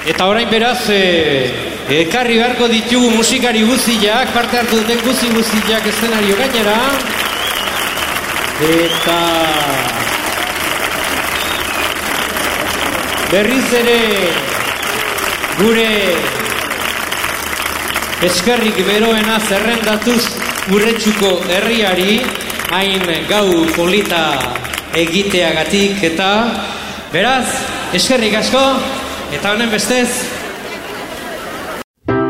Eta orain beraz, ekarri beharko ditugu musikari guziak, parte hartu duten guziak eszenario gainera. Eta berriz ere gure eskerrik beroena zerrendatuz Urretxuko herriari, hain gau polita egiteagatik eta beraz, eskerrik asko, eta honen bestez,